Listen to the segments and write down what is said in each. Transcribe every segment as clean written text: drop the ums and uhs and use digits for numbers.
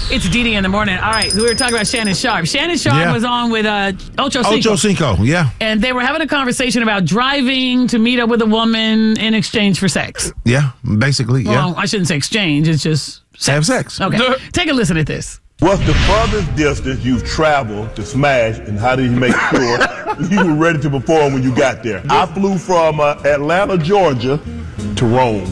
It's Dee Dee in the morning. All right, we were talking about Shannon Sharpe. Shannon Sharpe was on with Ocho Cinco. Ocho Cinco, yeah. And they were having a conversation about driving to meet up with a woman in exchange for sex. Yeah, basically, yeah. Well, I shouldn't say exchange. It's just sex. Have sex. Okay, take a listen at this. What's the furthest distance you've traveled to smash, and how did you make sure you were ready to perform when you got there? I flew from Atlanta, Georgia to Rome.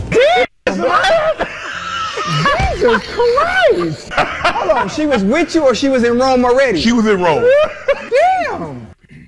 Jesus Christ! Hold on, she was with you or she was in Rome already? She was in Rome. Damn!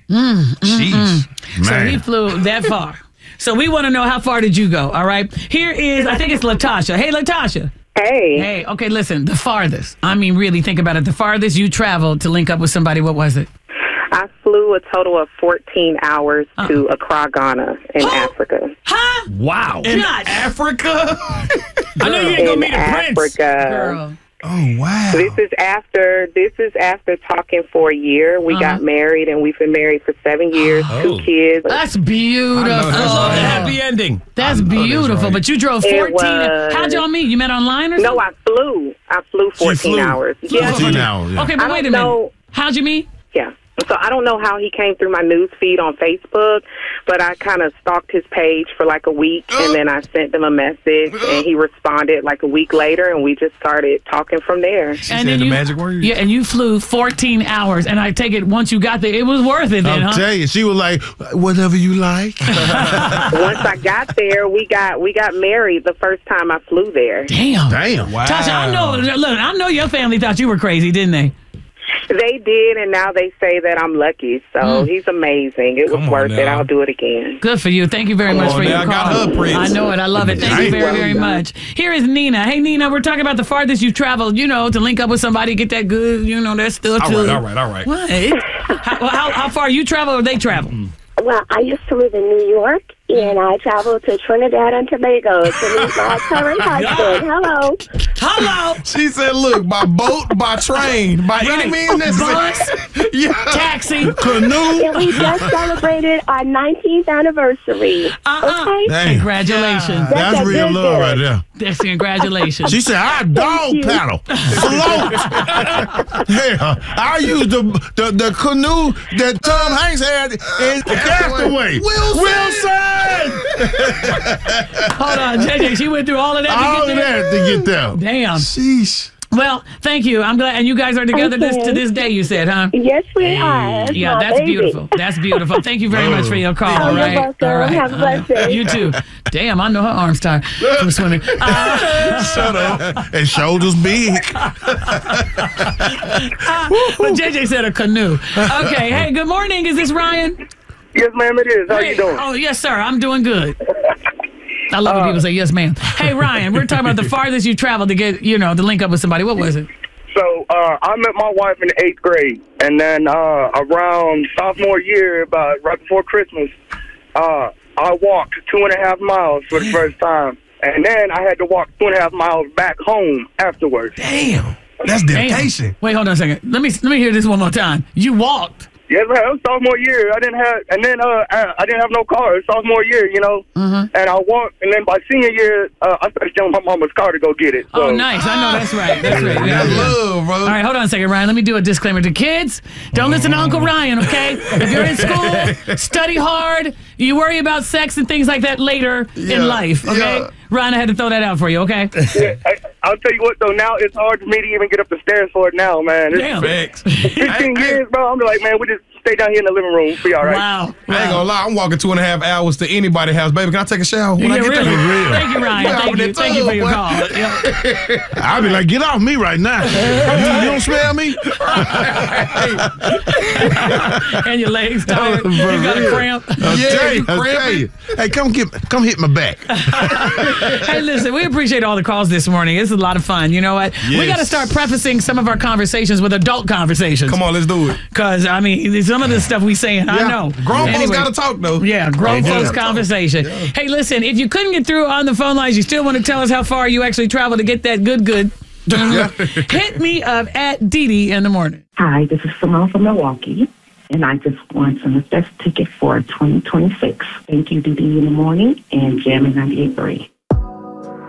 Jeez. So he flew that far. So we want to know, how far did you go, all right? Here is, I think it's Latasha. Hey, Latasha. Hey. Hey, okay, listen, the farthest. I mean, really think about it. The farthest you traveled to link up with somebody, what was it? I flew a total of 14 hours to Accra, Ghana in Africa. Huh? Wow. In Africa? I know you ain't gonna meet a prince. Africa. Girl. Oh, wow. This is after talking for a year. We got married, and we've been married for 7 years, 2 kids. That's beautiful. That's a happy ending. That's beautiful. right. But you drove 14. How'd y'all meet? You met online or something? No, I flew 14 hours. Yeah. 14 hours, yeah. Okay, but wait a minute. How'd you meet? Yeah. So I don't know how he came through my news feed on Facebook, but I kind of stalked his page for like a week, and then I sent him a message, and he responded like a week later, and we just started talking from there. She said the magic word? Yeah, and you flew 14 hours, and I take it once you got there, it was worth it then, I'll tell you, she was like, whatever you like. Once I got there, we got married the first time I flew there. Damn. Wow. Tasha, I know your family thought you were crazy, didn't they? They did, and now they say that I'm lucky. So he's amazing. It was worth it. I'll do it again. Good for you. Thank you very much for your call. I got her, Prince. I know it. I love it. Thank you very, very much. Here is Nina. Hey, Nina, we're talking about the farthest you traveled, to link up with somebody, get that good, that stuff too. All right. What? How far you travel or they travel? Well, I used to live in New York, and I traveled to Trinidad and Tobago to meet my current husband. Hello. She said, look, by boat, by train, by any means necessary. Bus, taxi, canoe. And we just celebrated our 19th anniversary. Okay? Dang. Congratulations. That's real love right there. That's congratulations. She said, I dog paddle. Float. Yeah, I used the canoe that Tom Hanks had in Castaway. Wilson! Hold on, JJ, she went through all of that to get there. Damn. Sheesh. Well, thank you. I'm glad. And you guys are together to this day, you said, huh? Yes, we are. Yeah, that's beautiful. That's beautiful. Thank you very much for your call. All right. You're welcome. All right. Have a blessed day. You too. Damn, I know her arms tired from swimming. Shut up. And shoulders big. But JJ said a canoe. Okay. Hey, good morning. Is this Ryan? Yes, ma'am, it is. How you doing? Oh, yes, sir. I'm doing good. I love when people say yes, ma'am. Hey, Ryan, we're talking about the farthest you traveled to get, to link up with somebody. What was it? So, I met my wife in the 8th grade, and then around sophomore year, about right before Christmas, I walked 2.5 miles for the first time, and then I had to walk 2.5 miles back home afterwards. Damn. That's dedication. Wait, hold on a second. Let me hear this one more time. You walked. Yes, man. It was sophomore year. I didn't have no car. It was sophomore year, and I walked, and then by senior year, I started stealing my mama's car to go get it. So. Oh, nice. I know that's right. That's right. Yeah. Love, bro. All right, hold on a second, Ryan. Let me do a disclaimer to kids. Don't listen to Uncle Ryan, okay? If you're in school, study hard. You worry about sex and things like that later in life, okay? Yeah. Ryan, I had to throw that out for you, okay? Yeah, I'll tell you what, though. Now it's hard for me to even get up the stairs for it now, man. Damn. Facts. 15 years, bro. I'm like, man, we just stay down here in the living room. Be all right. Wow. I ain't gonna lie, I'm walking 2.5 hours to anybody's house. Baby, can I take a shower when I get really. there? Thank you, Ryan. Thank you for your call. Yeah. I'll be like, get off me right now. You don't smell me? And your legs tired. You got a cramp. I'll tell you. Hey, come hit my back. Hey, listen, we appreciate all the calls this morning. It's a lot of fun. You know what? Yes. We got to start prefacing some of our conversations with adult conversations. Come on, let's do it. Because, I mean, some of the stuff we saying, I know. Grown folks got to talk, though. Yeah, grown folks conversation. Yeah. Hey, listen, if you couldn't get through on the phone lines, you still want to tell us how far you actually traveled to get that good. Hit me up at Dee Dee in the morning. Hi, this is Simone from Milwaukee, and I just want some best ticket for 2026. Thank you, Dee Dee in the morning, and Jammin' 98.3.